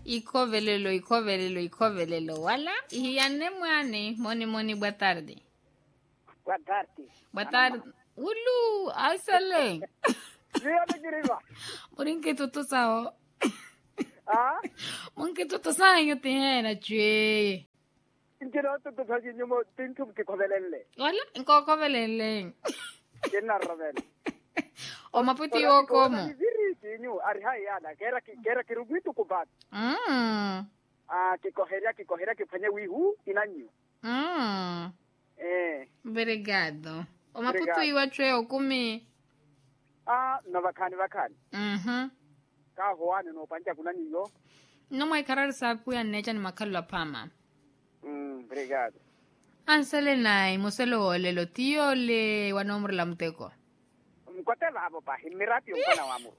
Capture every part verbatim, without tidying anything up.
Ikovelelo, ikovelelo, ikovelelo. Wala, ihiane mwane, moni moni, boa tarde. Boa tarde. Boa tarde. Ulu, aisale. Viu, querida? Morinke tutu sao. Ah? Morinke tutu sao yo tihera, chwe. Intiro tutu saji nyumo tintum ke kovelele. Wala, inko kovelele. Kena rovele. O maputi o como. Viri kinyu arihai yana kera ki kera kirugitu kubat. Mm. Ah, ki koheria ki koheria ki fanya wihu inanyu. Mm. Eh. Obrigado. O maputi wa chwe o kumi. Ah, no bakani bakani. Mhm. Ka hoani no panja kunanyu yo. No mai karar sa kuya necha ni makalo pama. Mm, obrigado. Ansele nai, muselo ole lo tío le wanomre la mteko. Mkote lavo pa, mirati umpana wamu.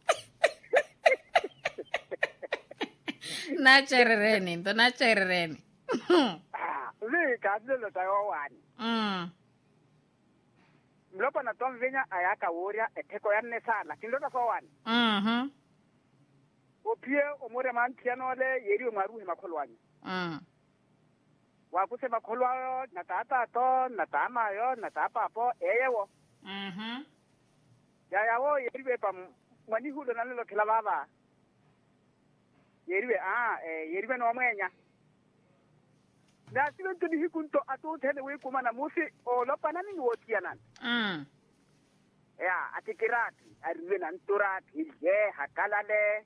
Na cherereni, ndo na cherereni. Ah, li kadle lo tayo wani. Mm. Mlopa na tom vinya ayaka woria eteko yanne sala, kindota so wani. Mhm. Opie omure man tiano le yeri umaruhi makolwani. Mm. Wapuse makolwa na tata to, na tama yo, na tapa po, eyewo. Mhm. Ya ya wo yeriwe pa mwani hulo na lelo kila baba. Yeriwe ah eh yeriwe no mwenya. Na silo tuni hikunto atu tele we kuma na musi o lopa na ni wotia nan. Mm. Ya atikirati ariwe na nturati ye hakalale.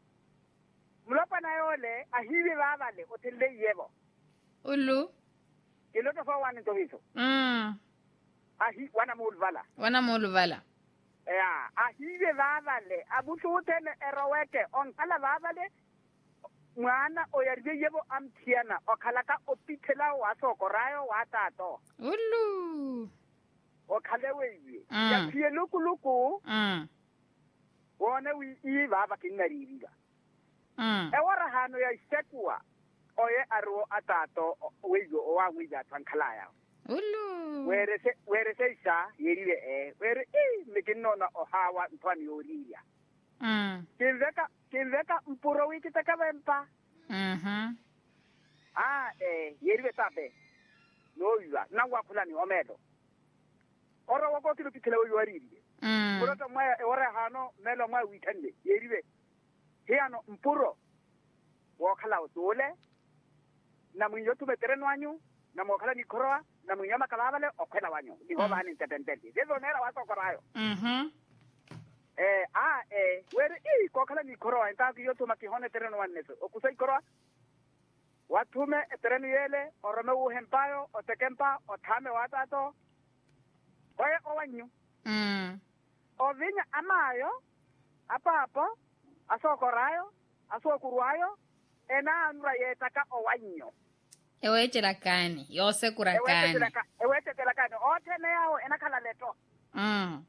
Mlopa na yole ahiwe baba le otele yebo. Ulu. Kiloto fa wani to hiso. Mm. Ahi wana mulvala. Wana moluvala. Ya, ahiwe vavale, abusutene eroweke, onkala vavale, mwana oyarwe yebo amtiana, okalaka opitela wasokorayo watato. Ulu. Okale wewe. Mm. Ya pie luku luku, Mm. wone wi i vava kinaririga. Mm. Ewara hano ya isekua, oye aro atato, weyo owa wija twankalaya. Ulu. Were se were se isa yeriwe e were e mikino na ohawa ntwani yoriria. Mm. Kinveka kinveka mpuro wiki takavempa. Mhm. Ah eh yeriwe tabe. No yuwa na wakula ni omedo. Oro wako kilo kitele yoriri. Mm. Murata maya e ora hano melo maya witande yeriwe. Hiano mpuro wakala usule na mwinyo tumetereno anyu na mwakala ni koroa na mnyama kalabale okwela wanyo diho Mm. bani tetententi dezo nera waso korayo Mhm. eh ah eh were i kokala ni koroa ntaki yoto makihone tereno wanneso okusai koroa watume tereno yele orome uhempayo otekempa otame watato oye owanyu Mm. ovinya amayo apapo asokorayo asokurwayo ena anura yetaka owanyo Eweche la kani, yose kurakani. ewete telakani otene yao enakala leto Mm.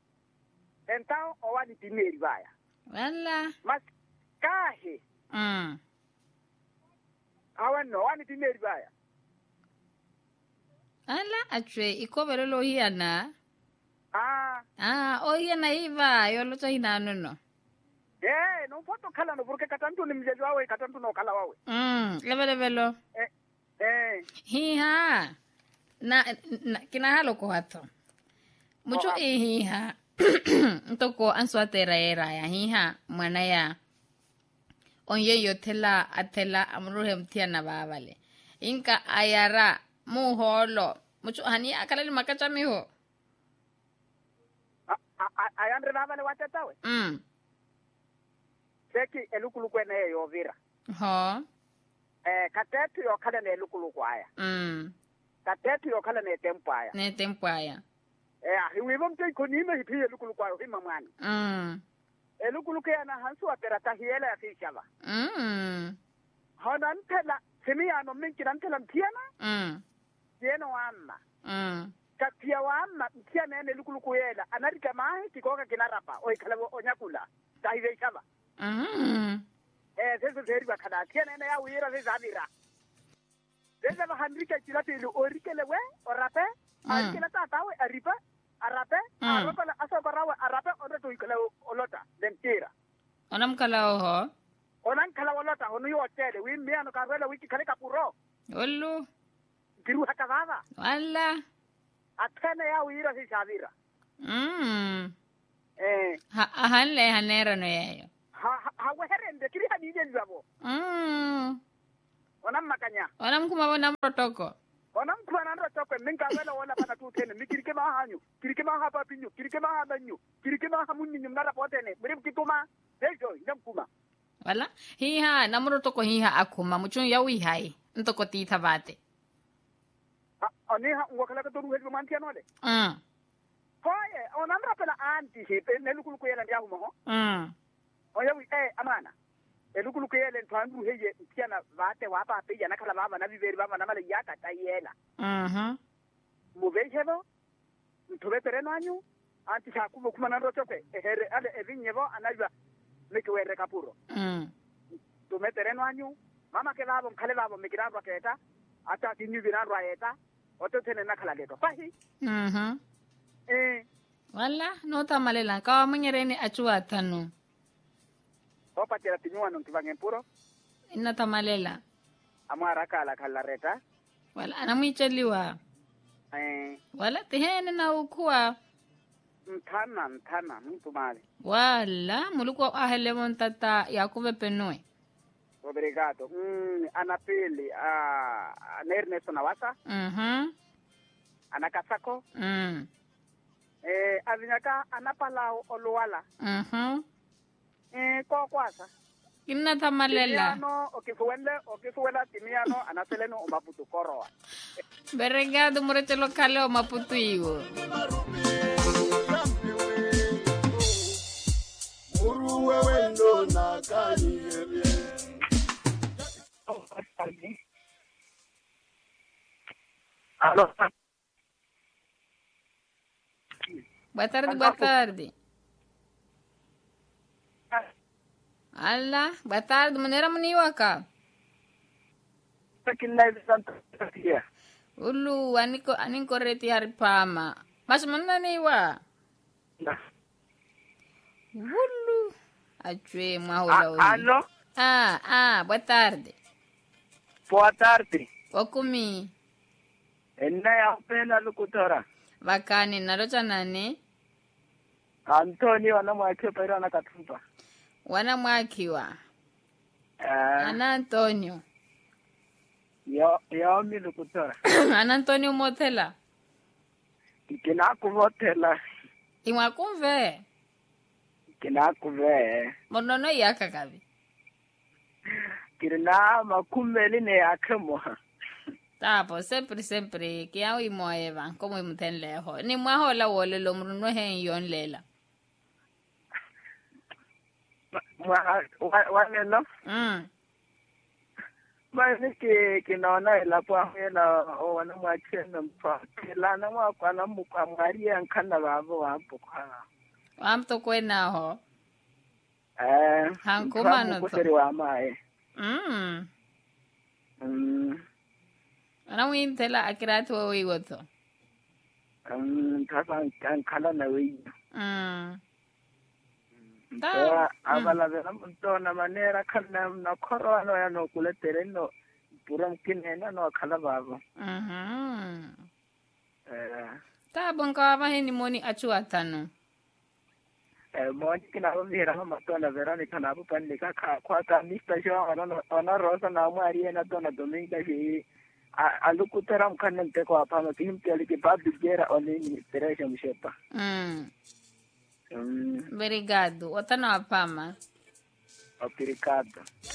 entao owani tineri baya Wala. mas kahe Mm. awan no wani tineri baya Ala, achwe, ikobelo lo hiana. ah Ah, o hiana hiva, yo lo to hinano no. eh no foto kala no porque katantu ni mjeji wawe katantu no kala wawe Mm. Leve leve lo. eh eh Hiha. Na, na kinahalo ko hato. Mucho Oha. e hiha. Ntoko answatera era ya hiha mwana ya. Onye yo tela atela amruhe mtia na babale. Inka ayara muholo. Mucho hani akalali makacha miho. ayandre baba le watetawe Mm. seki elukulu kwene yo vira Ho. eh katetu yo kala ne elukulu kwaya Mm. katetu yo kala ne tempo aya Ne tempo aya. eh hiwibo mtei konime hipi elukulu kwayo hima mwani Mm. elukulu ke na hansu atera tahiela ya fishaba Mm. honan tela simi ano minki nan tela mtiana Mm. yeno wamma Mm. kapia wamma mtiana ene elukulu kuyela anarika mahi kikoka kinarapa oikala onyakula tahive shaba Mm. eh sese zeri bakana tiana ene ya wira ze zavira zeze bahandrika chilatelo orikele we orape arikele tatawe aripa arape aropa asokorawe arape odo to ikala olota dentira Onam kala oho. onan kala walota onu yo tele wi mi ano ka rela wiki kale kapuro Olu. kiru hakavava Wala. atene ya wira si savira Mm. eh Ha ahanle hanera no yayo. ha ha weherende kiri hadije nzabo Mm. onan makanya Onam kuma bona protoko. onan kuwa nan ro tokwe min ka wela wala bana tu tene mi kirike ma hanyu kirike ma ha papinyu kirike ma ha banyu kirike ma ha munni nyum nara potene birim kituma dejo nyam kuma Wala. Hiha namro toko hiha akuma muchun yawi hai. Ntoko tita bate. oni ha ngokala ka toru hejo mantiano de Mm. hoye onan ra pela anti he pe ne lukulu ko yela ndiahu mo Mm. oya wi eh amana e lukulu ko yela twandu heye tiana vate wa pa pe yana kala baba na biberi baba na male yaka tayela Mhm. mubejebo ntube tereno anyu anti ha kubo kuma nan rotoke ehere ale evinyebo anajwa mikiwere kapuro Mm. tume tereno anyu mama ke babo kale babo mikirarwa keta ata tinyu birarwa eta oto tene nakala leto fahi Mhm. eh Wala no tamalela kawa manyereni achua tanu. opa tera tinywa no tivange puro Inna tamalela. amara kala kala reta Wala anamuicheliwa. eh Wala tihene na ukua. mthana mthana mtu mali Wala muluko ahele montata yakube penue. obrigado mm anapili a Ernesto Nawasa Mhm. anakasako Mm. eh avinyaka anapalao oluwala Mhm. eh kokwasa Inna tamalela. timiano okifuwele okifuwela timiano anaseleno umaputu koroa Beregado murechelo kale o maputu igo. Muruwe wendo na kanyebe. Aló. Boa tarde, boa tarde. Ala, boa tarde, maneira muniwaka. Kinai Santa Sofia. Ulu, aniko aninko reti haripama. Mas mananiwa. Ulu. Achwe mahula uli. Aló. Ah, ah, boa tarde. Boa tarde. Okumi. Ena ya pena lukutora. Vakani narocha nani? Antonio anamwake pera na katumpa. Wana mwakiwa. Eh, Ana Antonio. yo yo mi lukutora. Ana Antonio Motela. Kina kuvotela. Imwa kumve. Kina kuve. Monono yaka kavi. Kirina makumeli ne akemo. Tapo, sempre, sempre, que au imoeva, como imuten leho. Ni mwaho la wole lo mruno hen yon lela. Wa wa no. Mm. Mani ke kinaona ila kwa hela o wana mwache no mpa. Kila na mwa kwa na mukwa mwari yankana babo wapo kwa. Wamto kwena ho. Eh. Hankuma no to. Kuseri wa mae. Mm. Mm. Ana wintela akiratu wa wiwoto. Um, tasa kankala na wei. Mm. Ta Ta. abala vela mto na manera kana na koro ano ya no kule tereno puram kinena no kala babo. Mhm. Eh. Ta bonka wa heni moni achu atano. Eh mo kina bo vira ma to na vera ni kana bo pandika ka kwa ta ni station ona ona rosa na mwari na to na dominga ji alukuteram kanen te ko apa no tim peli ke bab digera oni ni tereja mshepa. Mm. Mm. Obrigado. Otano apama. Obrigado.